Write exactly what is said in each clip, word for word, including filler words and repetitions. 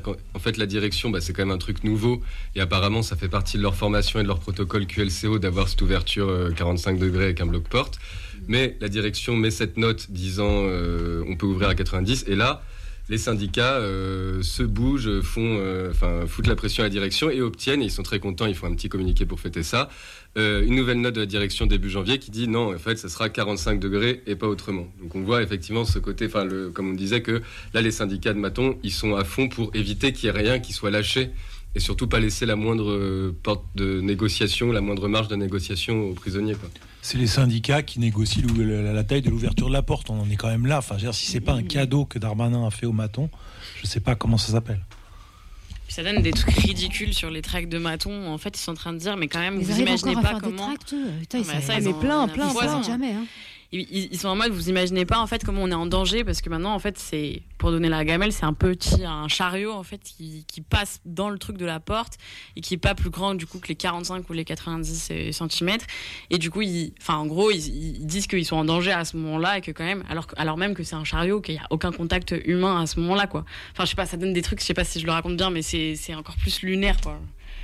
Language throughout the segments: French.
qu'en en fait, la direction, bah, c'est quand même un truc nouveau. Et apparemment, ça fait partie de leur formation et de leur protocole Q L C O d'avoir cette ouverture euh, quarante-cinq degrés avec un bloc-porte. Mais la direction met cette note disant euh, on peut ouvrir à quatre-vingt-dix. Et là, les syndicats euh, se bougent, font, euh, enfin, foutent la pression à la direction et obtiennent, et ils sont très contents, ils font un petit communiqué pour fêter ça, euh, une nouvelle note de la direction début janvier qui dit non, en fait, ça sera quarante-cinq degrés et pas autrement. Donc on voit effectivement ce côté, enfin, le, comme on disait, que là, les syndicats de Maton, ils sont à fond pour éviter qu'il n'y ait rien qui soit lâché et surtout pas laisser la moindre euh, porte de négociation, la moindre marge de négociation aux prisonniers, quoi. C'est les syndicats qui négocient la, la taille de l'ouverture de la porte. On en est quand même là. Enfin, je veux dire, si c'est pas un cadeau que Darmanin a fait au Maton, je sais pas comment ça s'appelle. Puis ça donne des trucs ridicules sur les tracts de Maton. En fait, ils sont en train de dire, mais quand même, ils vous imaginez pas faire comment. Des tracts, Putain, ah, ça, mais plein, plein, plein, jamais. Hein. Ils, ils sont en mode, vous imaginez pas en fait comment on est en danger, parce que maintenant en fait c'est, pour donner la gamelle, c'est un petit un chariot en fait qui, qui passe dans le truc de la porte et qui est pas plus grand du coup que les quarante-cinq ou les quatre-vingt-dix centimètres, et du coup ils, enfin en gros ils, ils disent qu'ils sont en danger à ce moment-là, et que quand même alors, alors même que c'est un chariot, qu'il y a aucun contact humain à ce moment-là, quoi. Enfin je sais pas, ça donne des trucs, je sais pas si je le raconte bien, mais c'est, c'est encore plus lunaire, quoi.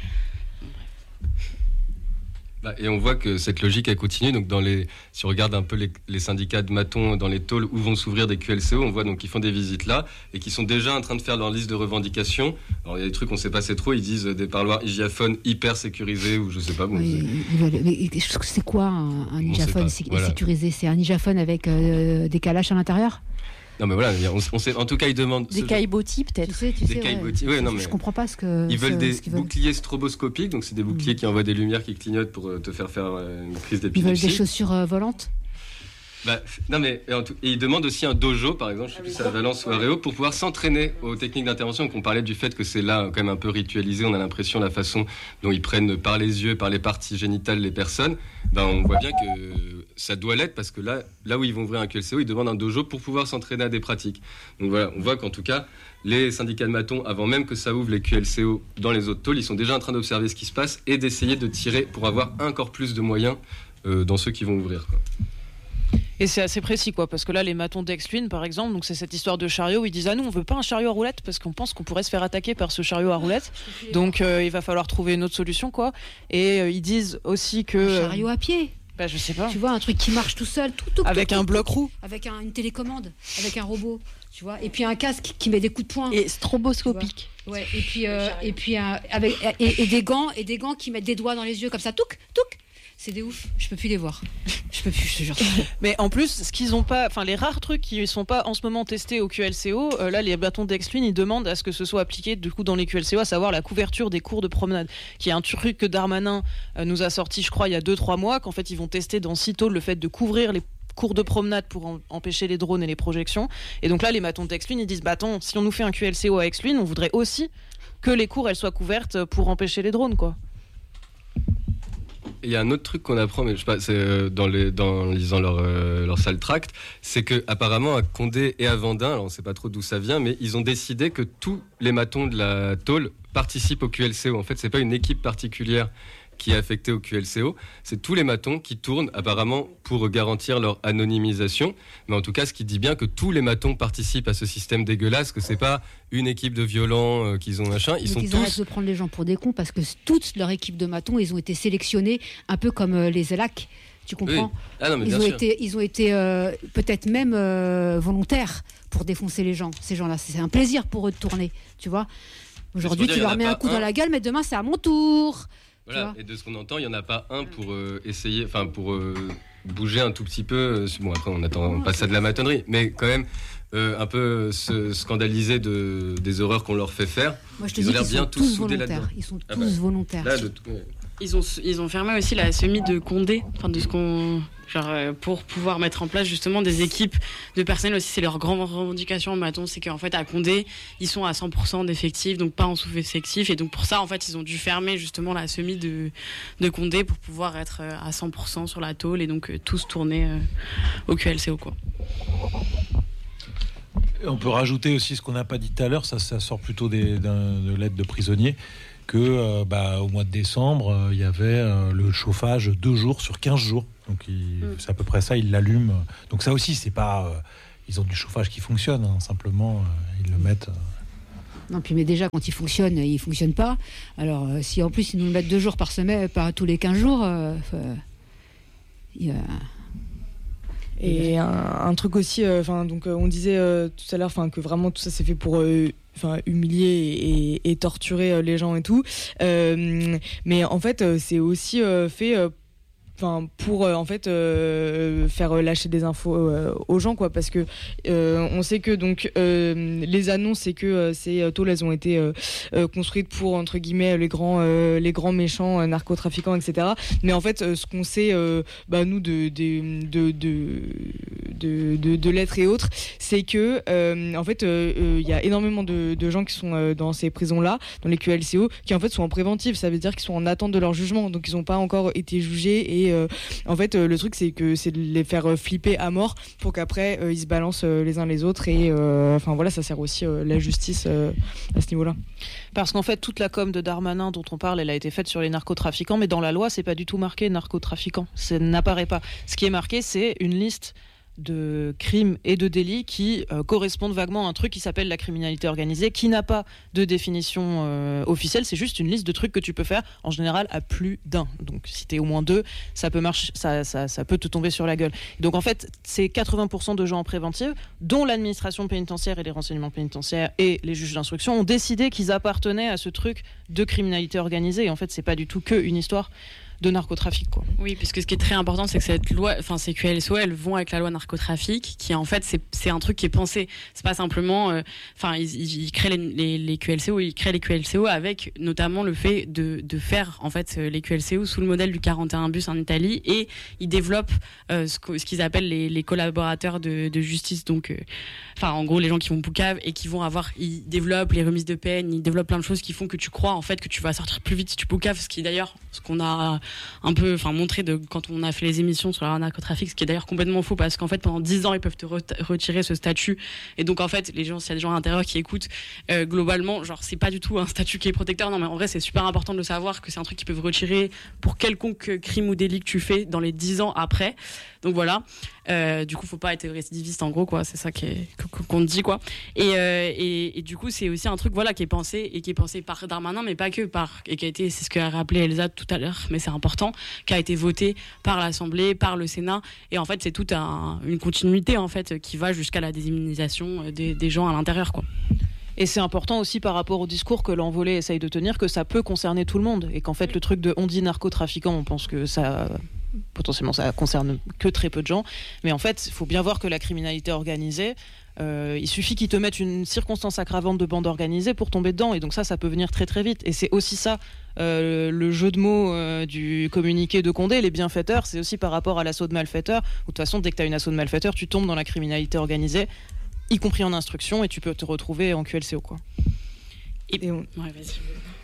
Bah, et on voit que cette logique elle continue. Donc dans les, si on regarde un peu les, les syndicats de Maton dans les tôles où vont s'ouvrir des Q L C O, on voit donc qu'ils font des visites là et qui sont déjà en train de faire leur liste de revendications. Alors il y a des trucs on sait pas c'est trop. Ils disent des parloirs hygiaphones hyper sécurisés ou je sais pas. Bon, oui, mais c'est quoi un, un hygiaphone sé- voilà. sécurisé? C'est un hygiaphone avec euh, des calaches à l'intérieur? Non mais voilà, on, on sait, en tout cas ils demandent des caillebotis peut-être. Tu sais, tu des sais, caillebotis. ouais. Ouais, non, je, mais je comprends pas ce que ils veulent ce, des ce qu'ils boucliers veulent. stroboscopiques, donc c'est des boucliers mmh. qui envoient des lumières qui clignotent pour te faire faire une crise d'épilepsie. Ils veulent des chaussures euh, volantes. Bah, non mais et, en tout, et ils demandent aussi un dojo par exemple, je sais plus si c'est à Valence ou à Réau, pour pouvoir s'entraîner aux techniques d'intervention. Donc on parlait du fait que c'est là quand même un peu ritualisé, on a l'impression la façon dont ils prennent par les yeux, par les parties génitales les personnes. Ben on voit bien que ça doit l'être, parce que là, là où ils vont ouvrir un Q L C O, ils demandent un dojo pour pouvoir s'entraîner à des pratiques. Donc voilà, on voit qu'en tout cas les syndicats de Maton, avant même que ça ouvre les Q L C O dans les autres tôles, ils sont déjà en train d'observer ce qui se passe et d'essayer de tirer pour avoir encore plus de moyens euh, dans ceux qui vont ouvrir, quoi. Et c'est assez précis, quoi, parce que là, les Matons d'Exluynes, par exemple, donc c'est cette histoire de chariot où ils disent ah nous on veut pas un chariot à roulettes parce qu'on pense qu'on pourrait se faire attaquer par ce chariot à roulettes, donc euh, il va falloir trouver une autre solution, quoi. Et euh, ils disent aussi que un chariot à pied. Bah je sais pas. Tu vois, un truc qui marche tout seul, tout, tout avec tout, un tout, bloc tout, roue, avec un, une télécommande, avec un robot, tu vois, et puis un casque qui met des coups de poing et stroboscopique. Ouais, et puis euh, et puis euh, avec et, et des gants et des gants qui mettent des doigts dans les yeux comme ça, touc touc. C'est des ouf, je peux plus les voir. Je peux plus, je te jure. Mais en plus, ce qu'ils ont pas, enfin les rares trucs qui sont pas en ce moment testés au Q L C O, euh, là les bâtons d'Exluynes, ils demandent à ce que ce soit appliqué du coup dans les Q L C O, à savoir la couverture des cours de promenade, qui est un truc que Darmanin euh, nous a sorti, je crois, il y a deux trois mois, qu'en fait ils vont tester dans six tôles le fait de couvrir les cours de promenade pour en- empêcher les drones et les projections. Et donc là, les bâtons d'Exluynes, ils disent bah attends, si on nous fait un Q L C O à Exluynes, on voudrait aussi que les cours elles soient couvertes pour empêcher les drones, quoi. Il y a un autre truc qu'on apprend, mais je sais pas, c'est euh, dans les, dans lisant leur euh, leur sale tract, c'est que apparemment à Condé et à Vendin, alors on sait pas trop d'où ça vient, mais ils ont décidé que tous les matons de la tôle participent au Q L C O. En fait, c'est pas une équipe particulière qui est affectée au Q L C O, c'est tous les matons qui tournent apparemment pour garantir leur anonymisation. Mais en tout cas, ce qui dit bien que tous les matons participent à ce système dégueulasse, que c'est pas une équipe de violents euh, qu'ils ont machin, ils Donc sont ils tous. arrêtent de prendre les gens pour des cons, parce que toute leur équipe de matons, ils ont été sélectionnés un peu comme euh, les Zelac. Tu comprends? Oui. Ah non, mais ils, bien ont sûr. été, ils ont été euh, peut-être même euh, volontaires pour défoncer les gens, ces gens-là. C'est un plaisir pour eux de tourner, tu vois. Aujourd'hui, dire, tu il y en leur a mets pas un coup un. dans la gueule, mais demain, c'est à mon tour. Voilà, et de ce qu'on entend, il n'y en a pas un pour euh, essayer, enfin pour euh, bouger un tout petit peu. Bon, après, on attend pas ça de la matonnerie, mais quand même euh, un peu se scandaliser de, des horreurs qu'on leur fait faire. Moi, je te Ils dis ont l'air qu'ils bien sont tous tous soudés volontaires. là-dedans. Ils sont Ah tous bah, volontaires. Là, de tout- ouais. Ils ont, ils ont fermé aussi la semi de Condé, enfin de ce qu'on, genre euh, pour pouvoir mettre en place justement des équipes de personnel aussi. C'est leur grande revendication, Maton, c'est qu'en fait à Condé ils sont à cent pour cent d'effectifs, donc pas en sous-effectif, et donc pour ça en fait ils ont dû fermer justement la semi de de Condé pour pouvoir être euh, à cent pour cent sur la tôle et donc euh, tous tourner euh, au Q L C O, quoi. On peut rajouter aussi ce qu'on n'a pas dit tout à l'heure, ça, ça sort plutôt des, d'un, de l'aide de prisonniers, que euh, bah, au mois de décembre, euh, il y avait euh, le chauffage deux jours sur quinze jours. Donc il, mm. c'est à peu près ça, ils l'allument. Donc ça aussi, c'est pas... Euh, ils ont du chauffage qui fonctionne, hein, simplement, euh, ils le mettent... Euh, Non, puis mais déjà quand il fonctionne, il fonctionne pas. Alors euh, si en plus ils nous le mettent deux jours par semaine, par tous les quinze jours, euh, euh, il, euh, et un, un truc aussi, enfin euh, donc euh, on disait euh, tout à l'heure, enfin que vraiment tout ça c'est fait pour euh, enfin humilier et, et torturer euh, les gens et tout. Euh, mais en fait euh, c'est aussi euh, fait euh, Enfin, pour euh, en fait euh, faire lâcher des infos euh, aux gens, quoi, parce que euh, on sait que donc euh, les annonces, c'est que euh, ces tôles elles ont été euh, euh, construites pour entre guillemets les grands euh, les grands méchants euh, narcotrafiquants, et cetera. Mais en fait, euh, ce qu'on sait, euh, bah nous de de de de de, de, de lettres et autres, c'est que euh, en fait il euh, euh, y a énormément de, de gens qui sont euh, dans ces prisons là, dans les Q L C O, qui en fait sont en préventive. Ça veut dire qu'ils sont en attente de leur jugement, donc ils n'ont pas encore été jugés. Et Et euh, en fait, euh, le truc, c'est que c'est de les faire euh, flipper à mort pour qu'après euh, ils se balancent euh, les uns les autres. Et euh, enfin voilà, ça sert aussi euh, la justice euh, à ce niveau-là. Parce qu'en fait, toute la com de Darmanin dont on parle, elle a été faite sur les narcotrafiquants, mais dans la loi, c'est pas du tout marqué narcotrafiquants. Ça n'apparaît pas. Ce qui est marqué, c'est une liste de crimes et de délits qui euh, correspondent vaguement à un truc qui s'appelle la criminalité organisée, qui n'a pas de définition euh, officielle, c'est juste une liste de trucs que tu peux faire, en général à plus d'un. Donc si t'es au moins deux, ça peut marcher, ça, ça, ça peut te tomber sur la gueule. Donc en fait, c'est quatre-vingts pour cent de gens en préventive, dont l'administration pénitentiaire et les renseignements pénitentiaires et les juges d'instruction ont décidé qu'ils appartenaient à ce truc de criminalité organisée. Et en fait, c'est pas du tout que une histoire de narcotrafic, quoi. Oui, puisque ce qui est très important, c'est que cette loi, enfin ces Q L S O, elles vont avec la loi narcotrafic, qui en fait c'est, c'est un truc qui est pensé. C'est pas simplement, enfin euh, ils, ils créent les, les, les Q L C O, ils créent les Q L C O avec notamment le fait de, de faire en fait les Q L C O sous le modèle du quarante et un bis en Italie, et ils développent euh, ce, ce qu'ils appellent les, les collaborateurs de, de justice. Donc, enfin euh, en gros les gens qui vont poucave et qui vont avoir, ils développent les remises de peine, ils développent plein de choses qui font que tu crois en fait que tu vas sortir plus vite si tu poucaves, ce qui est d'ailleurs ce qu'on a un peu enfin montré de quand on a fait les émissions sur le narcotrafic, ce qui est d'ailleurs complètement faux, parce qu'en fait pendant dix ans ils peuvent te re- retirer ce statut, et donc en fait les gens, s'il y a des gens à l'intérieur qui écoutent, euh, globalement genre c'est pas du tout un statut qui est protecteur. Non mais en vrai c'est super important de le savoir, que c'est un truc qu'ils peuvent retirer pour quelconque crime ou délit que tu fais dans les dix ans après. Donc voilà, euh, du coup faut pas être récidiviste en gros, quoi, c'est ça qui est, qu'on te dit, quoi. Et, euh, et, et du coup c'est aussi un truc voilà qui est pensé, et qui est pensé par Darmanin, mais pas que par, et qui a été, c'est ce qu'a rappelé Elsa tout à l'heure, mais c'est important, qui a été voté par l'Assemblée, par le Sénat, et en fait c'est toute un, une continuité en fait qui va jusqu'à la désimmunisation des, des gens à l'intérieur, quoi. Et c'est important aussi par rapport au discours que l'envolée essaye de tenir, que ça peut concerner tout le monde, et qu'en fait le truc de on dit narcotrafiquant, on pense que ça potentiellement ça concerne que très peu de gens, mais en fait il faut bien voir que la criminalité organisée, euh, il suffit qu'ils te mettent une circonstance aggravante de bande organisée pour tomber dedans, et donc ça ça peut venir très très vite. Et c'est aussi ça euh, le jeu de mots euh, du communiqué de Condé, les bienfaiteurs, c'est aussi par rapport à l'assaut de malfaiteurs, où de toute façon dès que tu as une assaut de malfaiteurs tu tombes dans la criminalité organisée, y compris en instruction, et tu peux te retrouver en Q L C O, quoi. Et, et on... ouais, vas-y.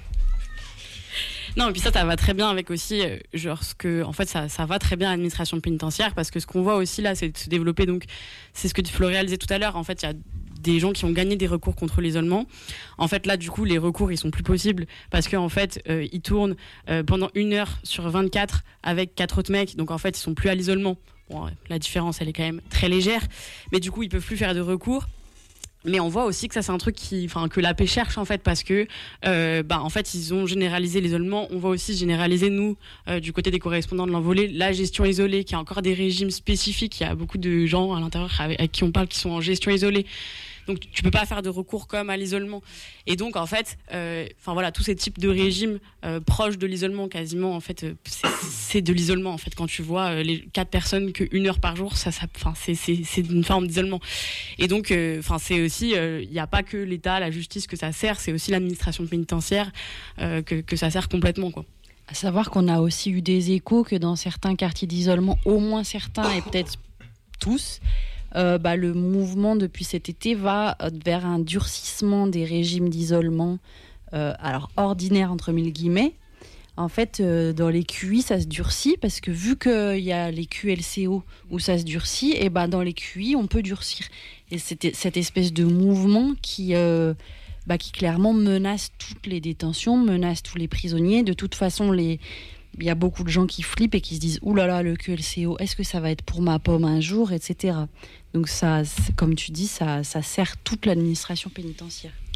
Non, et puis ça, ça va très bien avec aussi, euh, genre, ce que, en fait, ça, ça va très bien à l'administration pénitentiaire, parce que ce qu'on voit aussi là, c'est de se développer, donc, c'est ce que Floréal disait tout à l'heure, en fait, il y a des gens qui ont gagné des recours contre l'isolement. En fait, là, du coup, les recours, ils sont plus possibles, parce qu'en fait, euh, ils tournent euh, pendant une heure sur vingt-quatre avec quatre autres mecs, donc en fait, ils sont plus à l'isolement. Bon, la différence, elle est quand même très légère, mais du coup, ils peuvent plus faire de recours. Mais on voit aussi que ça c'est un truc qui, enfin, que l'A P cherche en fait, parce que euh, bah, en fait ils ont généralisé l'isolement. On va aussi généraliser nous euh, du côté des correspondants de l'envolée la gestion isolée, qui a encore des régimes spécifiques. Il y a beaucoup de gens à l'intérieur avec, avec qui on parle qui sont en gestion isolée. Donc tu peux pas faire de recours comme à l'isolement. Et donc en fait, enfin euh, voilà, tous ces types de régimes euh, proches de l'isolement, quasiment en fait, euh, c'est, c'est de l'isolement en fait. Quand tu vois euh, les quatre personnes que une heure par jour, ça, ça, enfin c'est c'est c'est une forme d'isolement. Et donc, enfin euh, c'est aussi, il euh, y a pas que l'État, la justice que ça sert, c'est aussi l'administration pénitentiaire euh, que que ça sert complètement, quoi. À savoir qu'on a aussi eu des échos que dans certains quartiers d'isolement, au moins certains et peut-être tous. Euh, bah, le mouvement depuis cet été va vers un durcissement des régimes d'isolement, euh, alors ordinaire entre mille guillemets. En fait, euh, dans les Q I, ça se durcit parce que vu qu'il y a les Q L C O où ça se durcit, et bah, dans les Q I, on peut durcir. Et c'est cette espèce de mouvement qui, euh, bah, qui clairement menace toutes les détentions, menace tous les prisonniers. De toute façon, les... il y a beaucoup de gens qui flippent et qui se disent « Ouh là là, le Q L C O, est-ce que ça va être pour ma pomme un jour ?» et cetera. Donc ça, comme tu dis, ça, ça sert toute l'administration pénitentiaire.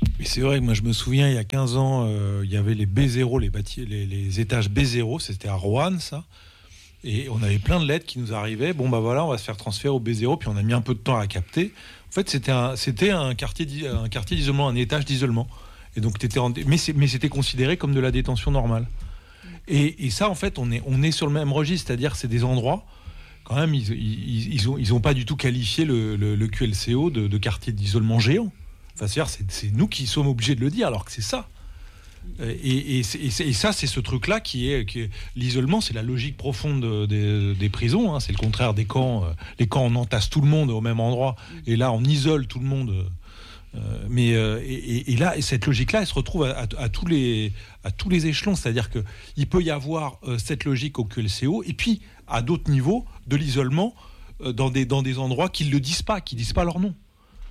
Mais c'est vrai que moi je me souviens, il y a quinze ans, euh, il y avait les B zéro, les, bâti- les, les étages B zéro, c'était à Roanne ça. Et on avait plein de lettres qui nous arrivaient. Bon bah voilà, on va se faire transférer au B zéro, puis on a mis un peu de temps à capter. En fait, c'était un, c'était un quartier, d'i- un quartier d'isolement, un étage d'isolement. Et donc t'étais en, mais, c'est, mais c'était considéré comme de la détention normale. Et, et ça, en fait, on est, on est sur le même registre, c'est-à-dire c'est des endroits. Quand même, ils, ils, ils ont, ils ont pas du tout qualifié le, le, le Q L C O de, de quartier d'isolement géant. Enfin, c'est-à-dire, c'est, c'est nous qui sommes obligés de le dire, alors que c'est ça. Et, et, c'est- et c'est- et ça, c'est ce truc-là qui est, qui est- l'isolement, c'est la logique profonde des, des prisons. Hein. C'est le contraire des camps. Les camps, on entasse tout le monde au même endroit, et là, on isole tout le monde. Euh, mais euh, et, et là, et cette logique-là, elle se retrouve à, à, à tous les à tous les échelons. C'est-à-dire que il peut y avoir euh, cette logique au Q L C O, et puis à d'autres niveaux de l'isolement euh, dans des dans des endroits qui ne le disent pas, qui disent pas leur nom.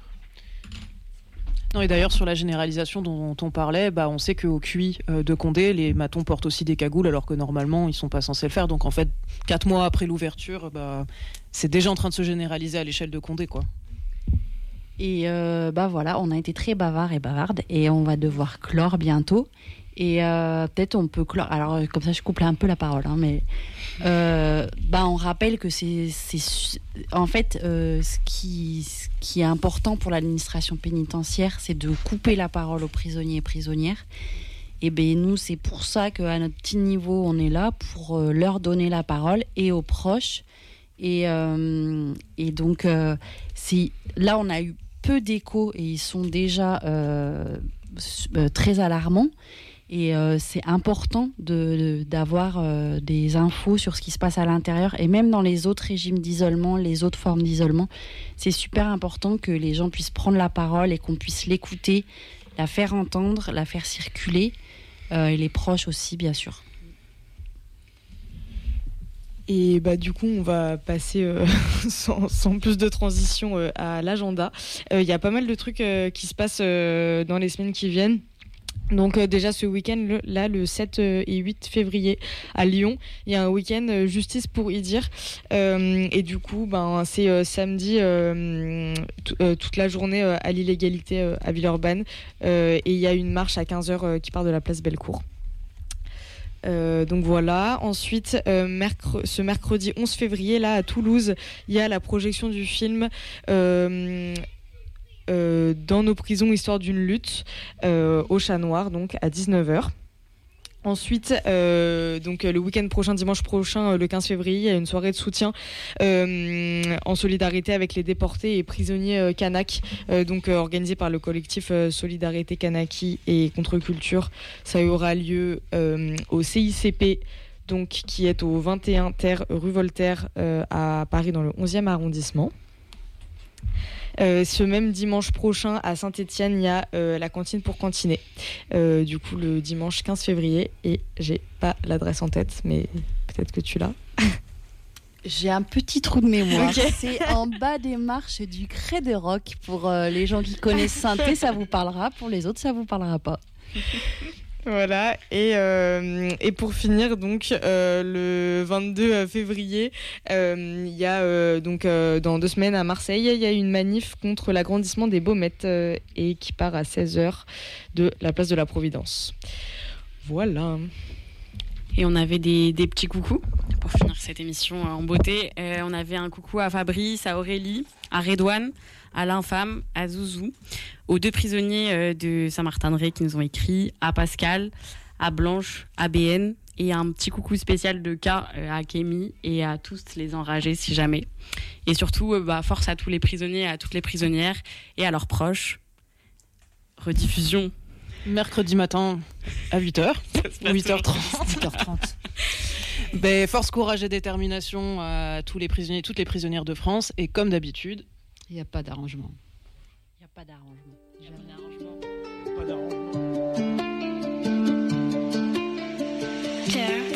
Non, et d'ailleurs, sur la généralisation dont on parlait, bah, on sait qu'au Q I euh, de Condé, les matons portent aussi des cagoules, alors que normalement, ils sont pas censés le faire. Donc, en fait, quatre mois après l'ouverture, bah, c'est déjà en train de se généraliser à l'échelle de Condé, quoi. Et euh, bah voilà, on a été très bavards et bavardes et on va devoir clore bientôt. Et euh, peut-être on peut clore. Alors euh, comme ça, je coupe un peu la parole, hein, mais euh, bah on rappelle que c'est, c'est en fait euh, ce qui ce qui est important pour l'administration pénitentiaire, c'est de couper la parole aux prisonniers et prisonnières. Et ben nous, c'est pour ça qu'à notre petit niveau, on est là pour euh, leur donner la parole et aux proches. Et, euh, et donc, euh, c'est, là, on a eu peu d'échos et ils sont déjà euh, euh, très alarmants. Et euh, c'est important de, de, d'avoir euh, des infos sur ce qui se passe à l'intérieur. Et même dans les autres régimes d'isolement, les autres formes d'isolement, c'est super important que les gens puissent prendre la parole et qu'on puisse l'écouter, la faire entendre, la faire circuler. Euh, et les proches aussi, bien sûr. Et bah, du coup, on va passer euh, sans, sans plus de transition euh, à l'agenda. Il euh, y a pas mal de trucs euh, qui se passent euh, dans les semaines qui viennent. Donc euh, déjà ce week-end, le, là, le sept et huit février à Lyon, il y a un week-end euh, justice pour y dire. Euh, et du coup, ben, c'est euh, samedi euh, t- euh, toute la journée euh, à l'illégalité euh, à Villeurbanne. Euh, et il y a une marche à quinze heures euh, qui part de la place Bellecour. Euh, donc voilà. Ensuite, euh, mercre- ce mercredi onze février, là à Toulouse, il y a la projection du film euh, euh, Dans nos prisons, histoire d'une lutte, euh, au Chat Noir, donc à dix-neuf heures. Ensuite, euh, donc le week-end prochain, dimanche prochain, le quinze février, il y a une soirée de soutien euh, en solidarité avec les déportés et prisonniers euh, Kanak, euh, donc euh, organisée par le collectif euh, Solidarité Kanaki et Contre-Culture. Ça aura lieu euh, au C I C P, donc qui est au vingt et un Terre rue Voltaire euh, à Paris dans le onzième arrondissement. Euh, ce même dimanche prochain à Saint-Étienne, il y a euh, la cantine pour cantiner. Euh, du coup, le dimanche quinze février, et j'ai pas l'adresse en tête, mais peut-être que tu l'as. J'ai un petit trou de mémoire. Okay. C'est en bas des marches du Cré de Roc. Pour euh, les gens qui connaissent Saint-Étienne, ça vous parlera. Pour les autres, ça vous parlera pas. Voilà, et, euh, et pour finir, donc euh, le vingt-deux février, euh, il y a euh, donc euh, dans deux semaines à Marseille, il y a une manif contre l'agrandissement des Baumettes euh, et qui part à seize heures de la place de la Providence. Voilà. Et on avait des, des petits coucous pour finir cette émission en beauté. Euh, on avait un coucou à Fabrice, à Aurélie, à Redouane, à l'Infâme, à Zouzou, aux deux prisonniers euh, de Saint-Martin-de-Ré qui nous ont écrit, à Pascal, à Blanche, à B N, et un petit coucou spécial de K euh, à Kémy et à tous les enragés si jamais. Et surtout, euh, bah, force à tous les prisonniers, à toutes les prisonnières et à leurs proches. Rediffusion. Mercredi matin à huit heures, huit heures trente. huit heures trente. Ben, force, courage et détermination à tous les prisonniers, toutes les prisonnières de France. Et comme d'habitude, Il n'y a pas d'arrangement. Il n'y a pas d'arrangement. Il y a pas d'arrangement. Pas d'arrangement. Terre